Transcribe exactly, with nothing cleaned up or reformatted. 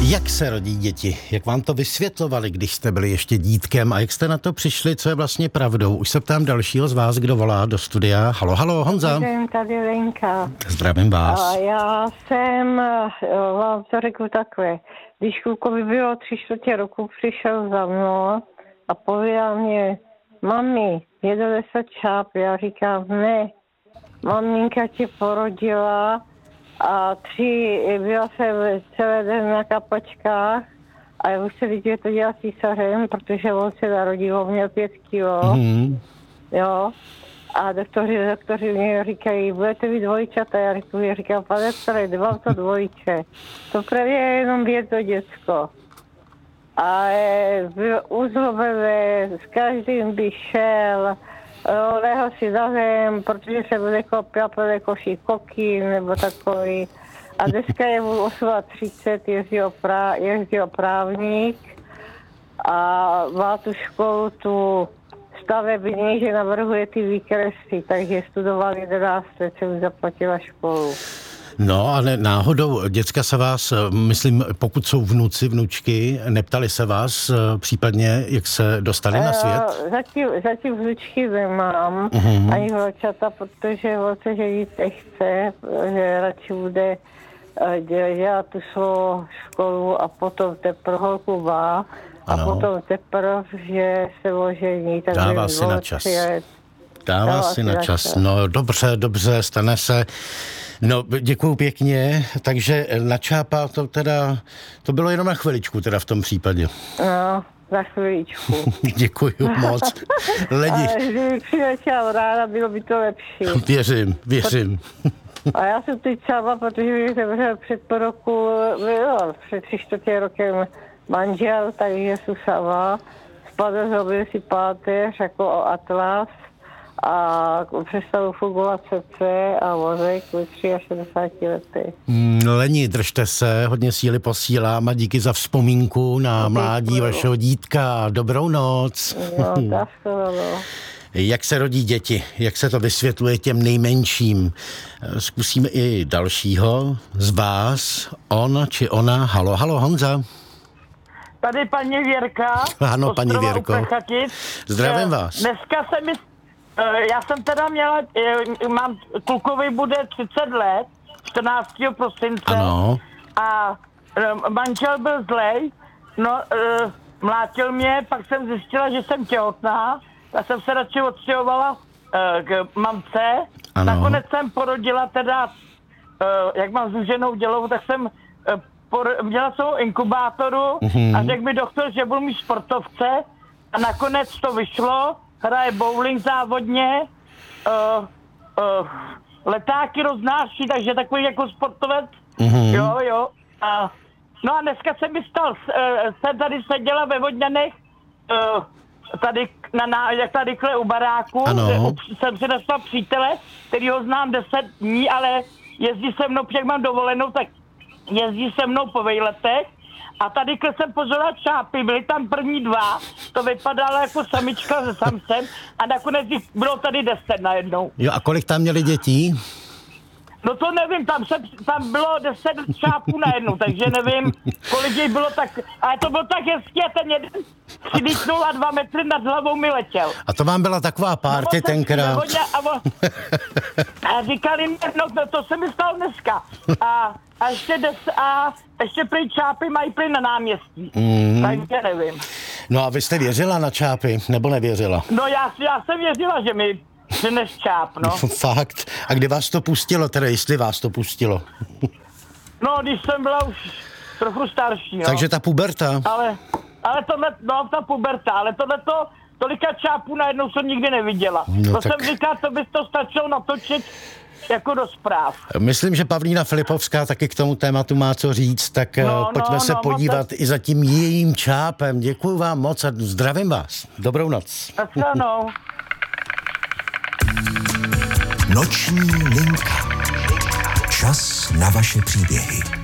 Jak se rodí děti? Jak vám to vysvětlovali, když jste byli ještě dítkem a jak jste na to přišli, co je vlastně pravdou? Už se ptám dalšího z vás, kdo volá do studia. Halo, halo, Honza. Jsem tady Lenka. Zdravím vás. A já jsem, vám to řeknu takhle, když klukovi bylo tři čtvrtě roku, přišel za mnou a pověděl mě, mami, je do deset čáp. Já říkám, ne, maminka tě porodila a tři, byla jsem celé den na kapačkách a já už se viděl, že to dělá císařem, protože on se narodil, on měl pět kilo, mm. jo. A doktoři, doktoři mě říkají, budete vy dvojčata? Já říkám, já říkám, pane doktore, nemám to dvojče. To právě je jenom jedno děcko. A byl uzlobené, s každým by šel, lehl si za zem, protože se bude kopil podle koší kokín nebo takový. A dneska je mu třicet osm, jezdil, prá, jezdil právník a má tu školu, tu stavební, že navrhuje ty výkresy, takže studoval jedenáct let, jsem zaplatila školu. No a ne, náhodou, děcka se vás, myslím, pokud jsou vnuci, vnučky, neptali se vás případně, jak se dostali na svět? Uh, zatím, zatím vnučky nemám, uh-huh. ani vlčata, protože on se ženit nechce, že radši bude dělat tu svou školu a potom teprve holku má. A ano. Potom teprve, že se ožení. Tak Dává si na čas. Dává, Dává si na čas. čas. No dobře, dobře, stane se. No děkuju pěkně, takže na čápa to teda, to bylo jenom na chviličku teda v tom případě. No, na chviličku. Děkuju moc. Ledi. Ale kdyby přiletěl ráda, bylo by to lepší. Věřím, věřím. A já jsem teď sama, protože jsem zemřel před po roku, no, před tři čtvrtě rokem manžel, takže jsem sama. Spadl, zrobil si páteř jako atlas a přestalo fungovat srdce a mozek ve šedesáti třech letech. Leni, držte se, hodně síly posílám a díky za vzpomínku na no, mládí vašeho dítka. Dobrou noc. No, tak to no. Jak se rodí děti? Jak se to vysvětluje těm nejmenším? Zkusíme i dalšího z vás. On či ona. Halo, halo, Honza. Tady paní Věrka. Ano, paní Věrko. Zdravím vás. Dneska se mi, já jsem teda měla, mám, klukovi bude třicet let, čtrnáctého prosince. Ano. A manžel byl zlej, no, mlátil mě, pak jsem zjistila, že jsem těhotná, tak jsem se radši odstěhovala k mamce. Ano. Nakonec jsem porodila teda, jak mám zúženou dělohu, tak jsem měla svou inkubátoru mm-hmm. a řekl mi doktor, že budu mít sportovce a nakonec to vyšlo, hraje bowling závodně, uh, uh, letáky roznáší, takže takový jako sportovec, mm-hmm. jo, jo. A, no a dneska se mi stal, uh, jsem tady seděla ve Vodňanech, uh, tady, na, na, jak tady kle u baráku, ano. Jsem přinesla přítele, který ho znám deset dní, ale jezdí se mnou, jak mám dovolenou, tak jezdí se mnou po vejletech a tady jsem pozorila čápy, byly tam první dva, to vypadalo jako samička se samcem a nakonec jich bylo tady deset najednou. Jo, a kolik tam měli dětí? No to nevím, tam, se, tam bylo deset čápů najednou, takže nevím, kolik jich bylo tak, ale to bylo tak hezky a ten jeden přidýchnul a dva metry nad hlavou mi letěl. A to vám byla taková party no, tenkrát. A, a, a říkali mi, no to, to se mi stalo dneska. A, a ještě des, a ještě prý čápy mají prý na náměstí. Mm. Takže nevím. No a vy jste věřila na čápy, nebo nevěřila? No já, já jsem věřila, že mi přines čáp, no. Fakt. A kdy vás to pustilo, teda jestli vás to pustilo? No, když jsem byla už trochu starší, no. Takže ta puberta. Ale, ale tohle, no ta puberta, ale tohleto, tolika čápů najednou jsem nikdy neviděla. No, to tak... jsem říkal, to bys to stačilo natočit jako do zpráv. Myslím, že Pavlína Filipovská taky k tomu tématu má co říct, tak no, pojďme no, se no, podívat moc... i za tím jejím čápem. Děkuju vám moc a zdravím vás. Dobrou noc. Naschledanou. Noční linka. Čas na vaše příběhy.